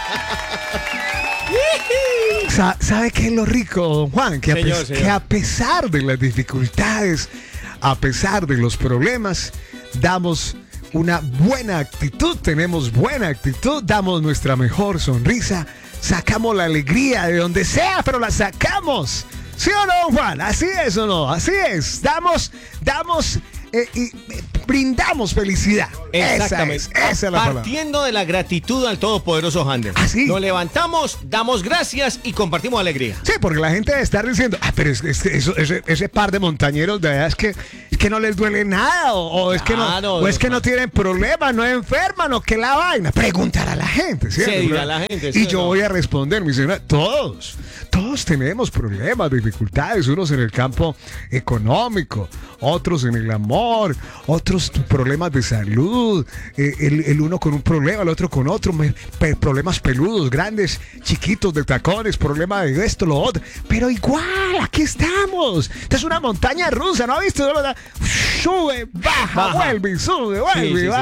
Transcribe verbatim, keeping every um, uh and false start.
Sa- ¿Sabe qué es lo rico, don Juan? Que a, Señor, pes- señor. que a pesar de las dificultades, a pesar de los problemas, damos una buena actitud, tenemos buena actitud, damos nuestra mejor sonrisa, sacamos la alegría de donde sea, pero la sacamos. ¿Sí o no, don Juan? ¿Así es o no? Así es. Damos, damos eh, y eh, brindamos felicidad. Exactamente. Esa es, esa es la palabra. Partiendo de la gratitud al todopoderoso Hander. ¿Ah, sí? Nos levantamos, damos gracias y compartimos alegría. Sí, porque la gente debe estar diciendo, ah, pero es, es que eso- ese, ese par de montañeros de verdad es que, es que no les duele nada, o, o es que no, Claro, o es que don no Juan. tienen problemas, no enferman, o que la vaina. Preguntar a la gente, ¿cierto? Se dirá a la gente, Y ¿sí o yo no? voy a responder, mi señora, todos, todos tenemos problemas, dificultades, unos en el campo económico, otros en el amor, otros problemas de salud, eh, el, el uno con un problema, el otro con otro, me- pe- problemas peludos, grandes, chiquitos, de tacones, problemas de esto, lo otro, pero igual, aquí estamos. Esta es una montaña rusa, ¿no ha visto? Sube, baja, Baja. vuelve, y sube, vuelve, Sí, sí, y sí. baja.